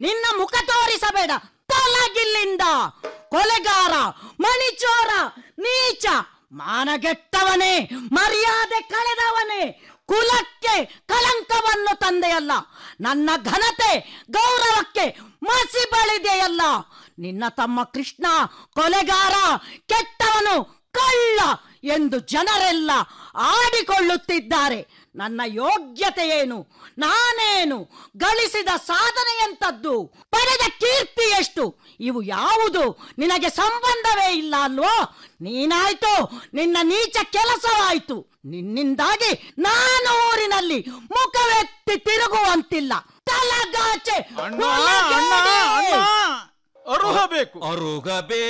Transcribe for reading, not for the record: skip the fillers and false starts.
ನಿನ್ನ ಮುಖ ತೋರಿಸಬೇಡ, ತೊಲಗಿಲ್ಲಿಂದ. ಕೊಲೆಗಾರ, ಮಣಿಚೋರ, ನೀಚ, ಮಾನಗೆಟ್ಟವನೇ, ಮರ್ಯಾದೆ ಕಳೆದವನೇ, ಕುಲಕ್ಕೆ ಕಳಂಕವನ್ನು ತಂದೆಯಲ್ಲ, ನನ್ನ ಘನತೆ ಗೌರವಕ್ಕೆ ಮಸಿ ಬಳಿದೆಯಲ್ಲ. ನಿನ್ನ ತಮ್ಮ ಕೃಷ್ಣ ಕೊಲೆಗಾರ, ಕೆಟ್ಟವನು, ಕಳ್ಳ ಎಂದು ಜನರೆಲ್ಲ ಆಡಿಕೊಳ್ಳುತ್ತಿದ್ದಾರೆ. ನನ್ನ ಯೋಗ್ಯತೆ ಏನು? ನಾನೇನು? ಗಳಿಸಿದ ಸಾಧನೆ ಎಂತದ್ದು? ಪಡೆದ ಕೀರ್ತಿ ಎಷ್ಟು? ಇವು ಯಾವುದು ನಿನಗೆ ಸಂಬಂಧವೇ ಇಲ್ಲ ಅಲ್ವೋ? ನೀನಾಯ್ತು, ನಿನ್ನ ನೀಚ ಕೆಲಸವಾಯಿತು. ನಿನ್ನಿಂದಾಗಿ ನಾನು ಊರಿನಲ್ಲಿ ಮುಖವೆತ್ತಿ ತಿರುಗುವಂತಿಲ್ಲ. ತಲಗಾಚೆ ಅರುಹಬೇಕು.